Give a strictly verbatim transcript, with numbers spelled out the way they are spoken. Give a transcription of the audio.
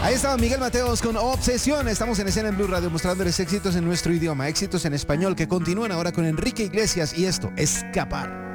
Ahí estaba Miguel Mateos con Obsesión. Estamos en Escena en Blue Radio mostrándoles éxitos en nuestro idioma, éxitos en español que continúan ahora con Enrique Iglesias y esto, Escapar.